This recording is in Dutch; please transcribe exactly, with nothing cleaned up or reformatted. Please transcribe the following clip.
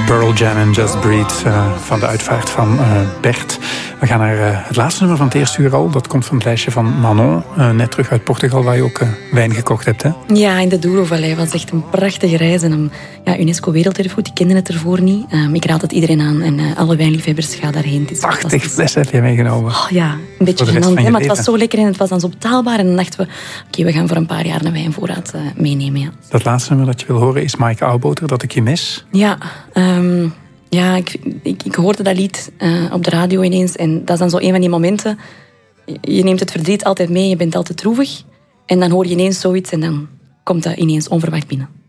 Pearl Jam en Just Breathe uh, van de uitvaart van uh, Bert. We gaan naar uh, het laatste nummer van het eerste uur al. Dat komt van het lijstje van Manon. Uh, net terug uit Portugal, waar je ook uh, wijn gekocht hebt, hè? Ja, in de Douro-vallei. was echt een prachtige reis. En een ja, UNESCO Werelderfgoed. Ik kende het ervoor niet. Um, ik raad het iedereen aan. En uh, alle wijnliefhebbers, ga daarheen. Het is tachtig flessen heb je meegenomen. Oh, ja, een beetje gênant. Maar het was zo lekker en het was dan zo betaalbaar. En dan dachten we, oké, okay, we gaan voor een paar jaar een wijnvoorraad uh, meenemen. Ja. Dat laatste nummer dat je wil horen is Maaike Oudboter, Dat ik je mis. Ja, um, ja ik, ik, ik hoorde dat lied uh, op de radio ineens. En dat is dan zo een van die momenten. Je neemt het verdriet altijd mee, je bent altijd droevig. En dan hoor je ineens zoiets en dan komt dat ineens onverwacht binnen.